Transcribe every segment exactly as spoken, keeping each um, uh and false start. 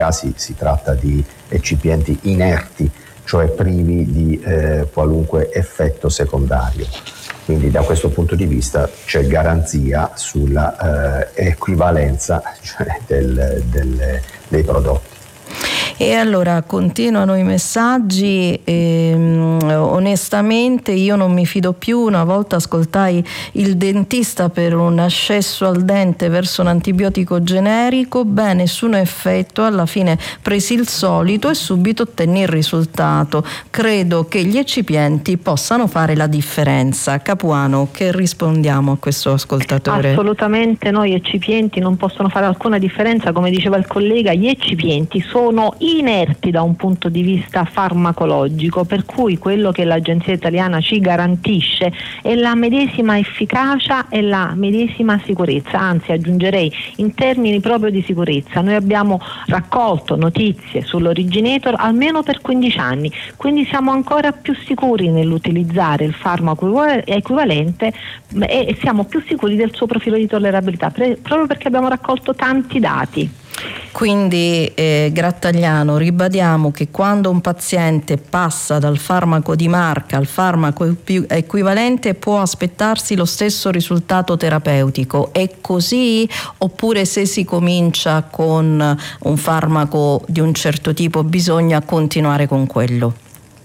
casi si tratta di eccipienti inerti, cioè privi di eh, qualunque effetto secondario. Quindi da questo punto di vista c'è garanzia sulla eh, equivalenza, cioè del, del, dei prodotti. E allora continuano i messaggi, e, onestamente io non mi fido più. Una volta ascoltai il dentista per un ascesso al dente verso un antibiotico generico, beh, nessun effetto, alla fine presi il solito e subito ottenni il risultato. Credo che gli eccipienti possano fare la differenza. Capuano, che rispondiamo a questo ascoltatore? Assolutamente no, gli eccipienti non possono fare alcuna differenza, come diceva il collega, gli eccipienti sono inerti da un punto di vista farmacologico, per cui quello che l'Agenzia Italiana ci garantisce è la medesima efficacia e la medesima sicurezza, anzi aggiungerei in termini proprio di sicurezza. Noi abbiamo raccolto notizie sull'originator almeno per quindici anni, quindi siamo ancora più sicuri nell'utilizzare il farmaco equivalente e siamo più sicuri del suo profilo di tollerabilità, proprio perché abbiamo raccolto tanti dati. Quindi eh, Grattagliano, ribadiamo che quando un paziente passa dal farmaco di marca al farmaco equivalente può aspettarsi lo stesso risultato terapeutico. È così? Oppure se si comincia con un farmaco di un certo tipo bisogna continuare con quello?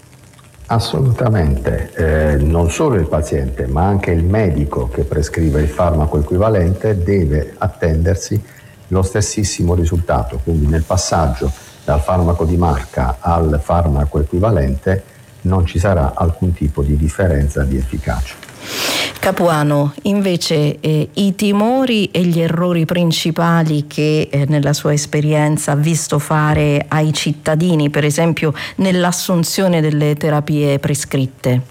Assolutamente, eh, non solo il paziente ma anche il medico che prescrive il farmaco equivalente deve attendersi lo stessissimo risultato, quindi nel passaggio dal farmaco di marca al farmaco equivalente non ci sarà alcun tipo di differenza di efficacia. Capuano, invece eh, i timori e gli errori principali che eh, nella sua esperienza ha visto fare ai cittadini, per esempio nell'assunzione delle terapie prescritte?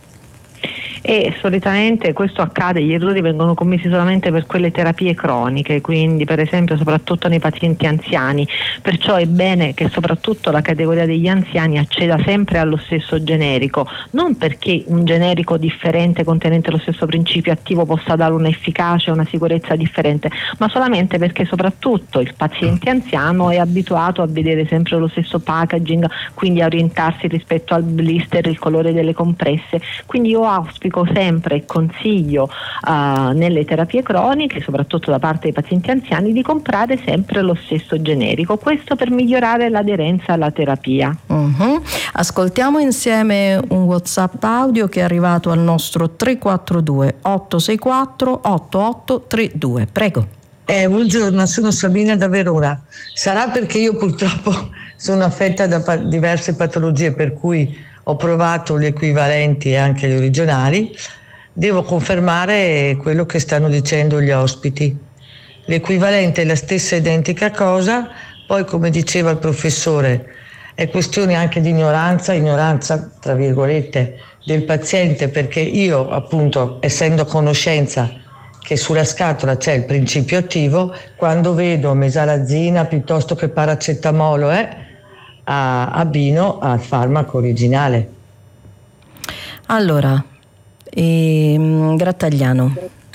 E solitamente questo accade, gli errori vengono commessi solamente per quelle terapie croniche, quindi per esempio soprattutto nei pazienti anziani, perciò è bene che soprattutto la categoria degli anziani acceda sempre allo stesso generico, non perché un generico differente contenente lo stesso principio attivo possa dare un'efficacia e una sicurezza differente, ma solamente perché soprattutto il paziente anziano è abituato a vedere sempre lo stesso packaging, quindi a orientarsi rispetto al blister, il colore delle compresse. Quindi io auspico sempre e consiglio uh, nelle terapie croniche, soprattutto da parte dei pazienti anziani, di comprare sempre lo stesso generico, questo per migliorare l'aderenza alla terapia. Uh-huh. Ascoltiamo insieme un WhatsApp audio che è arrivato al nostro tre quattro due otto sei quattro otto otto tre due. Prego. Eh, buongiorno, sono Sabina da Verona. Sarà perché io purtroppo sono affetta da pa- diverse patologie, per cui ho provato gli equivalenti e anche gli originali. Devo confermare quello che stanno dicendo gli ospiti. L'equivalente è la stessa identica cosa, poi come diceva il professore è questione anche di ignoranza, ignoranza tra virgolette del paziente, perché io appunto, essendo a conoscenza che sulla scatola c'è il principio attivo, quando vedo mesalazina piuttosto che paracetamolo eh, abbino al farmaco originale. Allora, ehm, Grattagliano.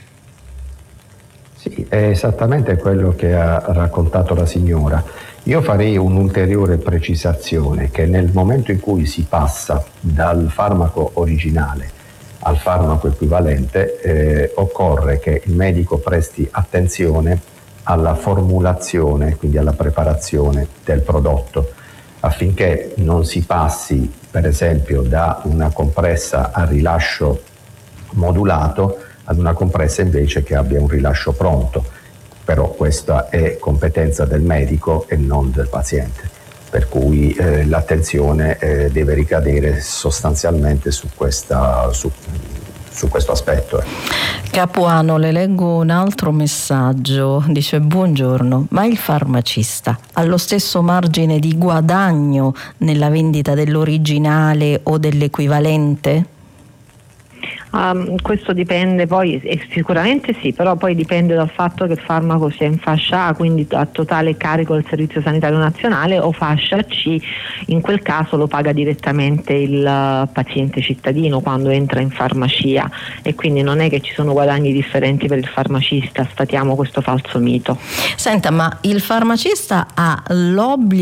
Sì, è esattamente quello che ha raccontato la signora. Io farei un'ulteriore precisazione, che nel momento in cui si passa dal farmaco originale al farmaco equivalente eh, occorre che il medico presti attenzione alla formulazione, quindi alla preparazione del prodotto, affinché non si passi per esempio da una compressa a rilascio modulato ad una compressa invece che abbia un rilascio pronto, però questa è competenza del medico e non del paziente, per cui eh, l'attenzione eh, deve ricadere sostanzialmente su, questa, su, su questo aspetto. Capuano, le leggo un altro messaggio, dice: buongiorno, ma il farmacista ha lo stesso margine di guadagno nella vendita dell'originale o dell'equivalente? Um, questo dipende poi, eh, sicuramente sì, però poi dipende dal fatto che il farmaco sia in fascia A, quindi a totale carico del Servizio Sanitario Nazionale, o fascia C, in quel caso lo paga direttamente il uh, paziente cittadino quando entra in farmacia, e quindi non è che ci sono guadagni differenti per il farmacista, sfatiamo questo falso mito. Senta, ma il farmacista ha l'obbligo